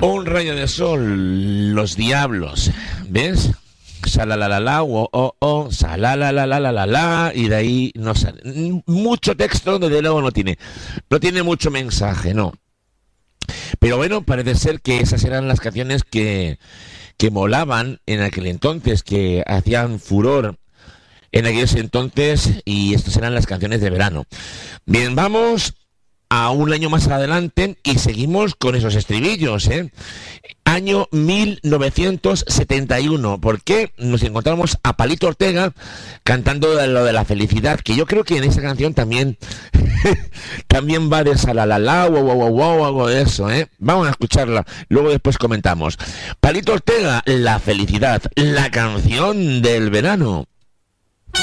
Un rayo de sol, Los Diablos, ¿ves? Salalalala, salalalala, y de ahí no sale. Mucho texto, desde luego no tiene mucho mensaje, no. Pero bueno, parece ser que esas eran las canciones que molaban en aquel entonces, que hacían furor en aquellos entonces, y estas eran las canciones de verano. Bien, vamos a un año más adelante y seguimos con esos estribillos, ¿eh? Año 1971, porque nos encontramos a Palito Ortega cantando lo de la felicidad, que yo creo que en esa canción también también va de salalala, wow, algo de eso, ¿eh? Vamos a escucharla, luego después comentamos. Palito Ortega, La felicidad, la canción del verano.